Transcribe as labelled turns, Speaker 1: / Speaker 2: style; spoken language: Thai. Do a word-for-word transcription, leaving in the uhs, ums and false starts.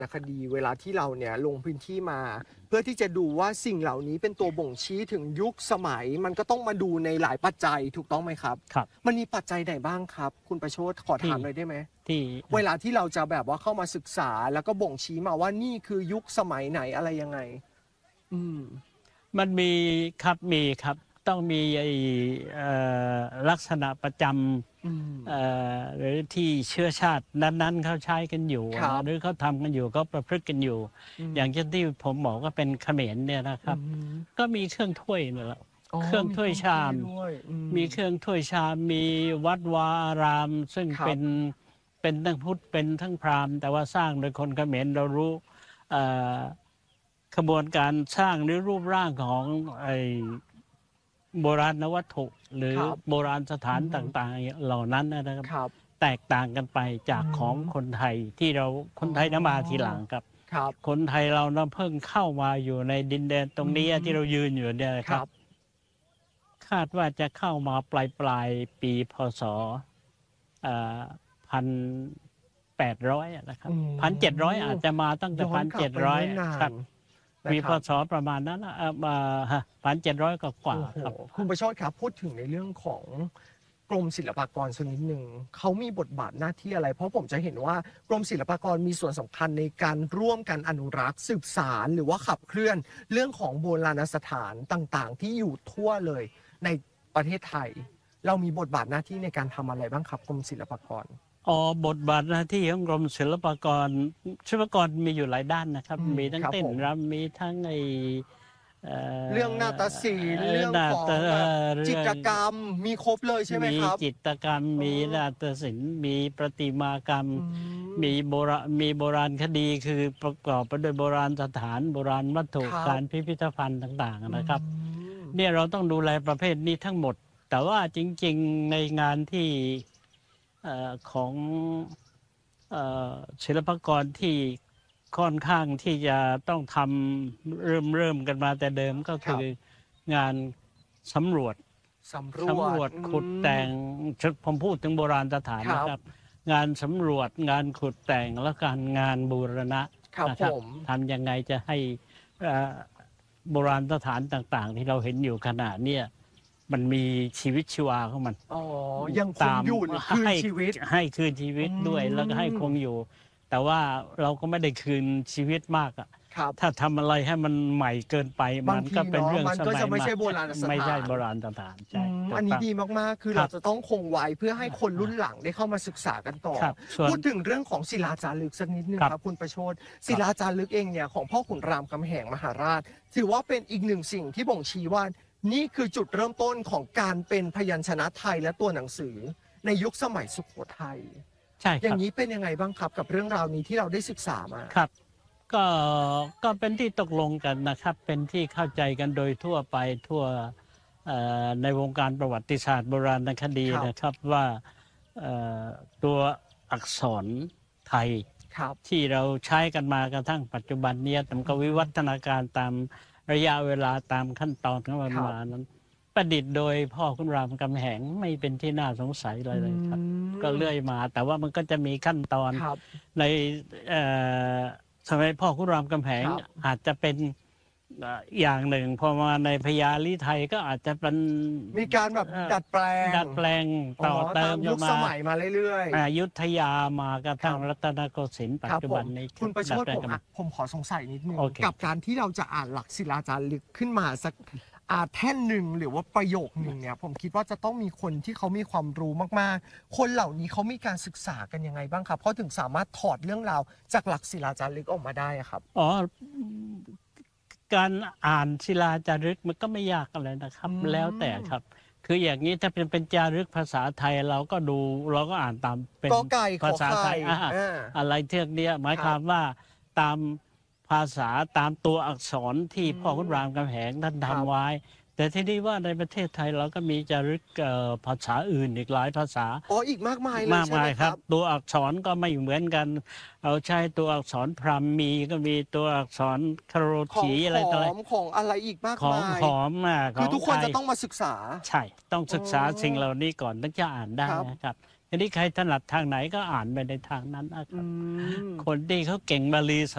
Speaker 1: คดีเวลาที่เราเนี่ยลงพื้นที่มา เพื่อที่จะดูว่าสิ่งเหล่านี้เป็นตัวบ่งชี้ถึงยุคสมัย มันก็ต้องมาดูในหลายปัจจัยถูกต้องไหมครับ
Speaker 2: ครับ
Speaker 1: มันมีปัจจัยไหนบ้างครับคุณประโชติขอถามหน่อยได้ไหม
Speaker 2: ที่
Speaker 1: เวลาที่เราจะแบบว่าเข้ามาศึกษาแล้วก็บ่งชี้มาว่านี่คือยุคสมัยไหนอะไรยังไงอืม
Speaker 2: มันมีครับมีครับต้องมีไอ้ลักษณะประจำหรือที่เชื้อชาตินั้นๆเขาใช้กันอยู่หรือเขาทำกันอยู่เขาประพฤติกันอยู่อย่างเช่นที่ผมบอกว่าเป็นเขมรเนี่ยนะครับก็มีเครื่องถ้วยนี่แหละเครื่องถ้วยชามมีเครื่องถ้วยชามมีวัดวาอารามซึ่งเป็นเป็นทั้งพุทธเป็นทั้งพราหมณ์แต่ว่าสร้างโดยคนเขมรเรารู้ขบวนการสร้างหรือรูปร่างของไอ้โบราณวัตถุหรือโบราณสถานต่างๆเหล่านั้นนะครับแตกต่างกันไปจากของคนไทยที่เราคนไทยนำมาทีหลังครับคนไทยเราเพิ่งเข้ามาอยู่ในดินแดนตรงนี้ที่เรายืนอยู่เนี่ยครับคาดว่าจะเข้ามาปลายปลายปีพศพันแปดร้อยนะครับพันเจ็ดร้อยอาจจะมาตั้งแต่พันเจ็ดร้อยครับมีพศประมาณนั้นมาพันเจ็ดร้อยกว่าครับ
Speaker 1: คุณประโชติครับพูดถึงในเรื่องของกรมศิลปากรสักนิดหนึ่งเขามีบทบาทหน้าที่อะไรเพราะผมจะเห็นว่ากรมศิลปากรมีส่วนสำคัญในการร่วมกันอนุรักษ์สืบสารหรือว่าขับเคลื่อนเรื่องของโบราณสถานต่างๆที่อยู่ทั่วเลยในประเทศไทยเรามีบทบาทหน้าที่ในการทำอะไรบ้างครับกรมศิลปากร
Speaker 2: อ๋อบทบาทหน้าที่ของกรมศิลปากรศิลปากรมีอยู่หลายด้านนะครับมีทั้งเต้นรำมีทั้งไอ
Speaker 1: เรื่องนาฏศิลป์เรื่องของจิตรกรรมมีครบเลยใช่ไหมครับ
Speaker 2: มีจิตรกรรมมีนาฏศิลป์มีประติมากรรมมีโบราณมีโบราณคดีคือประกอบไปด้วยโบราณสถานโบราณวัตถุการพิพิธภัณฑ์ต่างๆนะครับเนี่ยเราต้องดูแลประเภทนี้ทั้งหมดแต่ว่าจริงๆในงานที่ของศิลปากรที่ค่อนข้างที่จะต้องทำเริ่มเริ่มกันมาแต่เดิมก็คืองานสำรวจ
Speaker 1: สำรวจ
Speaker 2: ขุดแต่งผมพูดถึงโบราณสถานนะครับงานสำรวจงานขุดแต่งและการงานบูรณะนะครับทำยังไงจะให้โบราณสถานต่างๆที่เราเห็นอยู่ขณะนี้มันมีชีวิตชีวาของมัน
Speaker 1: อ๋อยังคงอยู่หรือคืนชีวิต
Speaker 2: ให้คืนชีวิตด้วยแล้วก็ให้คงอยู่แต่ว่าเราก็ไม่ได้คืนชีวิตมากอ่ะถ้าทำอะไรให้มันใหม่เกินไปมันก็เป็นเรื่องสมัย
Speaker 1: ไม่ใช่โบราณสถาน
Speaker 2: ไม่ใช่โบราณสถานใช่
Speaker 1: อันนี้ดีมากๆคือเราจะต้องคงไว้เพื่อให้คนรุ่นหลังได้เข้ามาศึกษากันต่อพูดถึงเรื่องของศิลาจารึกสักนิดนึงครับคุณประโชติศิลาจารึกเองเนี่ยของพ่อขุนรามคำแหงมหาราชถือว่าเป็นอีกหนึ่งสิ่งที่บ่งชี้ว่านี่คือจุดเริ่มต้นของการเป็นพยัญชนะไทยและตัวหนังสือในยุคสมัยสุโขทัย
Speaker 2: ใช่
Speaker 1: อย่างนี้เป็นยังไงบ้างครับกับเรื่องราวนี้ที่เราได้ศึกษามา
Speaker 2: ครับก็ก็เป็นที่ตกลงกันนะครับเป็นที่เข้าใจกันโดยทั่วไปทั่วในวงการประวัติศาสตร์โบราณคดีนะครับว่าตัวอักษรไทยที่เราใช้กันมากระทั่งปัจจุบันนี้มันก็วิวัฒนาการตามระยะเวลาตามขั้นตอนของมันมานั้นประดิษฐ์โดยพ่อขุนรามคำแหงไม่เป็นที่น่าสงสัยเลยเลยครับก็เลื่อยมาแต่ว่ามันก็จะมีขั้นตอนในสมัยพ่อขุนรามคำแหงอาจจะเป็นอย่างหนึ่งพอมาในพญาลีไทยก็อาจจะเป็น
Speaker 1: มีการแบบดัดแปลง
Speaker 2: ดัดแปลงต่อเติม
Speaker 1: ยุคสมัยมาเรื่อย
Speaker 2: ๆอยุธยามากระทั่งรัตนโกสินทร์ปัจจุบันนี้
Speaker 1: คุณประโชติผมผมขอสงสัยนิดนึงกับการที่เราจะอ่านหลักศิลาจารึกขึ้นมาสักอาแท่นหนึ่งหรือว่าประโยคหนึ่งเนี่ยผมคิดว่าจะต้องมีคนที่เขามีความรู้มากๆคนเหล่านี้เขามีการศึกษากันยังไงบ้างครับเพราะถึงสามารถถอดเรื่องราวจากหลักศิลาจารึกออกมาได้ครับ
Speaker 2: อ๋อการอ่านศิลาจารึกมันก็ไม่ยากอะไรนะครับแล้วแต่ครับคืออย่างนี้ถ้าเป็นเป็นจารึกภาษาไทยเราก็ดูเราก็อ่านตามเป็นภาษาไทยอะไรเทือกนี้หมายความว่าตามภาษาตามตัวอักษรที่พ่อขุนรามคำแหงท่านทำไว้แต่ที่นี่ว่าในประเทศไทยเราก็มีจารึกภาษาอื่นอีกหลายภาษา
Speaker 1: อ๋ออีกมากมายเลย
Speaker 2: มากมายครับตัวอักษรก็ไม่เหมือนกันเราใช้ตัวอักษรพราหมณ์มีก็มีตัวอักษรคารถีอะไรต่าง
Speaker 1: ๆของอะไรอีกมากมาย
Speaker 2: ของหอมอ่ะ
Speaker 1: คือทุกคนจะต้องมาศึกษา
Speaker 2: ใช่ต้องศึกษาสิ่งเหล่านี้ก่อนถึงจะอ่านได้นะครับทีนี้ใครถนัดทางไหนก็อ่านไปในทางนั้นนะครับคนที่เขาเก่งบาลี